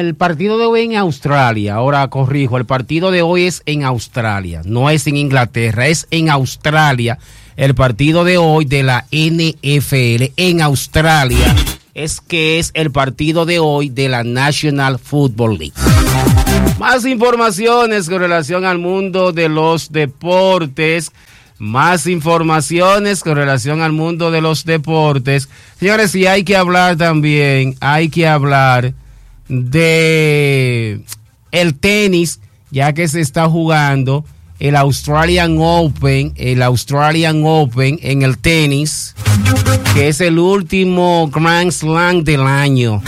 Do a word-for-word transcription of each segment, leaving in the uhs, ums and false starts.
el partido de hoy en Australia, ahora corrijo, el partido de hoy es en Australia, no es en Inglaterra, es en Australia. El partido de hoy de la N F L en Australia es que es el partido de hoy de la National Football League. Más informaciones con relación al mundo de los deportes. Más informaciones con relación al mundo de los deportes. Señores, y hay que hablar también, hay que hablar de el tenis, ya que se está jugando el Australian Open, el Australian Open en el tenis, que es el último Grand Slam del año.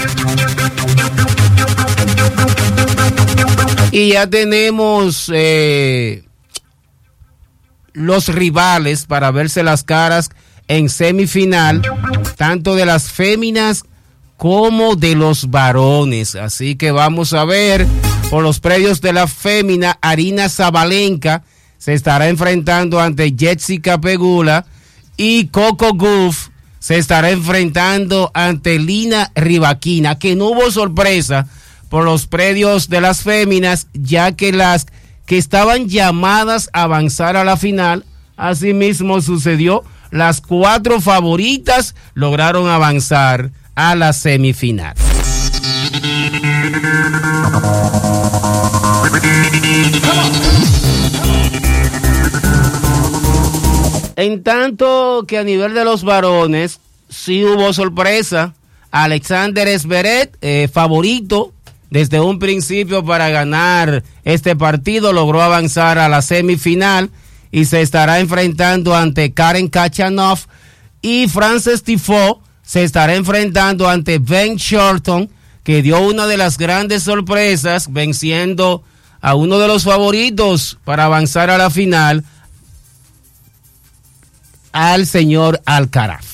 Y ya tenemos eh, los rivales para verse las caras en semifinal, tanto de las féminas como de los varones. Así que vamos a ver por los previos de la fémina. Aryna Sabalenka se estará enfrentando ante Jessica Pegula y Coco Gauff se estará enfrentando ante Lina Rybakina, que no hubo sorpresa por los predios de las féminas, ya que las que estaban llamadas a avanzar a la final, así mismo sucedió. Las cuatro favoritas lograron avanzar a la semifinal. En tanto que a nivel de los varones, sí hubo sorpresa. Alexander Zverev, eh, favorito desde un principio para ganar este partido, logró avanzar a la semifinal y se estará enfrentando ante Karen Khachanov, y Frances Tiafoe se estará enfrentando ante Ben Shelton, que dio una de las grandes sorpresas venciendo a uno de los favoritos para avanzar a la final, al señor Alcaraz.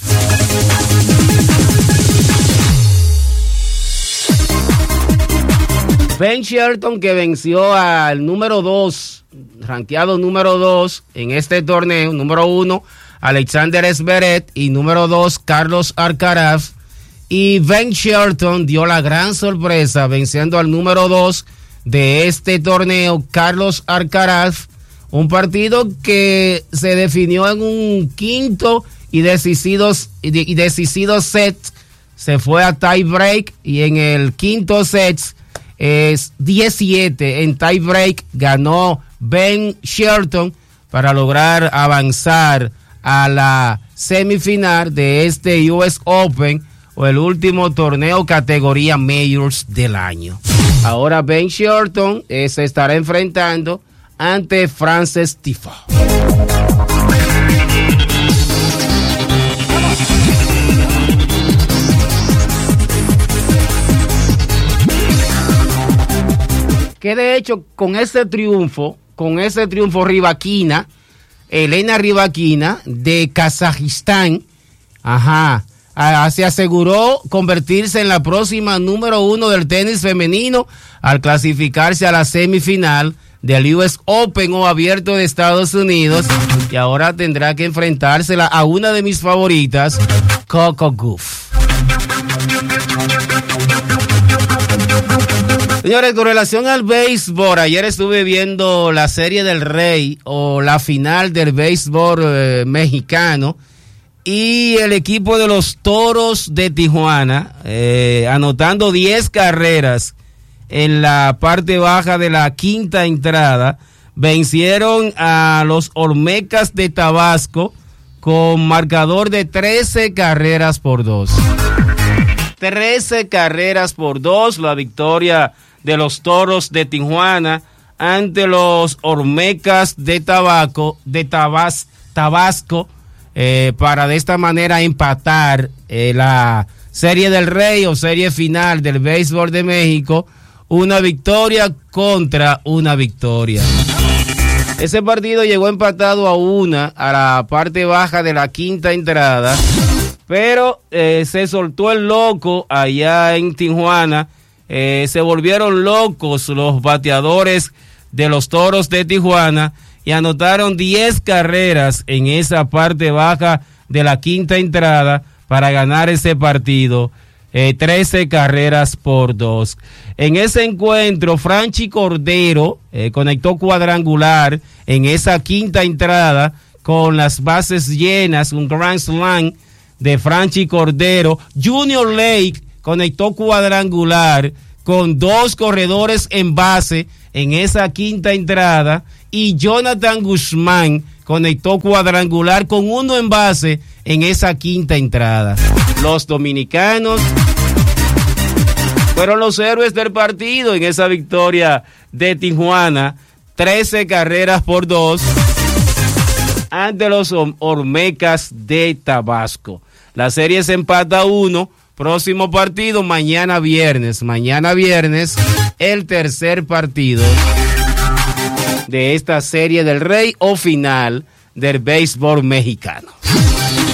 Ben Shelton, que venció al número dos, rankeado número dos en este torneo, número uno, Alexander Zverev, y número dos, Carlos Alcaraz. Y Ben Shelton dio la gran sorpresa venciendo al número dos de este torneo, Carlos Alcaraz. Un partido que se definió en un quinto y decisivo, y decisivo set. Se fue a tie break y en el quinto set es diecisiete en tie break ganó Ben Shelton para lograr avanzar a la semifinal de este U S Open, o el último torneo categoría Majors del año. Ahora Ben Shelton eh, se estará enfrentando ante Frances Tiafoe. Que de hecho con ese triunfo, con ese triunfo Rybakina, Elena Rybakina de Kazajistán, ajá, a, se aseguró convertirse en la próxima número uno del tenis femenino al clasificarse a la semifinal del U S Open o abierto de Estados Unidos, y ahora tendrá que enfrentársela a una de mis favoritas, Coco Gauff. Señores, con relación al béisbol, ayer estuve viendo la Serie del Rey o la final del béisbol eh, mexicano, y el equipo de los Toros de Tijuana, eh, anotando diez carreras en la parte baja de la quinta entrada, vencieron a los Olmecas de Tabasco con marcador de trece carreras por dos. trece carreras por dos, la victoria de los Toros de Tijuana ante los Olmecas de Tabaco, de Tabas, Tabasco, eh, para de esta manera empatar eh, la Serie del Rey o serie final del béisbol de México. Una victoria contra una victoria. Ese partido llegó empatado a una a la parte baja de la quinta entrada, pero eh, se soltó el loco allá en Tijuana. Eh, se volvieron locos los bateadores de los Toros de Tijuana y anotaron diez carreras en esa parte baja de la quinta entrada para ganar ese partido. eh, trece carreras por dos. En ese encuentro, Franchi Cordero eh, conectó cuadrangular en esa quinta entrada con las bases llenas, un grand slam de Franchi Cordero. Junior Lake conectó cuadrangular con dos corredores en base en esa quinta entrada, y Jonathan Guzmán conectó cuadrangular con uno en base en esa quinta entrada. Los dominicanos fueron los héroes del partido en esa victoria de Tijuana, trece carreras por dos ante los Olmecas de Tabasco. La serie se empata a uno. Próximo partido mañana viernes. Mañana viernes, el tercer partido de esta serie del Rey o final del béisbol mexicano.